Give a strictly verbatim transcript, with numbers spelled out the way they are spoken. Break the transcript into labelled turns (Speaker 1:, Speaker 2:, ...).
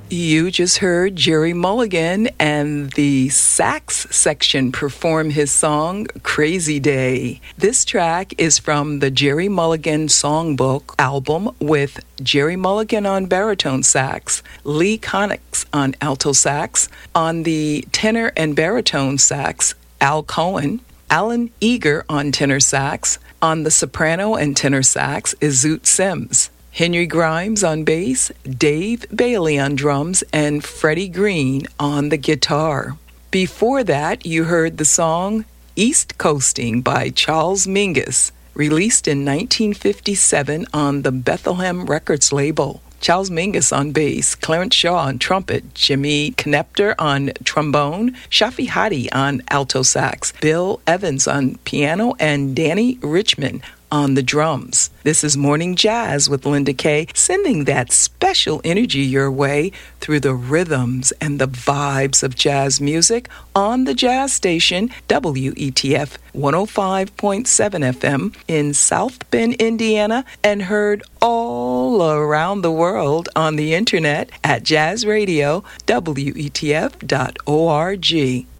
Speaker 1: You just heard Jerry Mulligan and the sax section perform his song Crazy Day. This track is from the Jerry Mulligan Songbook album with Jerry Mulligan on baritone sax, Lee Konitz on alto sax, on the tenor and baritone sax, Al Cohen, Alan Eager on tenor sax, on the soprano and tenor sax is Zoot Sims. Henry Grimes on bass, Dave Bailey on drums, and Freddie Green on the guitar. Before that, you heard the song East Coasting by Charles Mingus, released in nineteen fifty-seven on the Bethlehem Records label. Charles Mingus on bass, Clarence Shaw on trumpet, Jimmy Knepter on trombone, Shafi Hadi on alto sax, Bill Evans on piano, and Danny Richmond on the drums. This is Morning Jazz with Linda Kay, sending that special energy your way through the rhythms and the vibes of jazz music on the jazz station W E T F one oh five point seven F M in South Bend, Indiana, and heard all around the world on the internet at jazz radio W E T F dot org.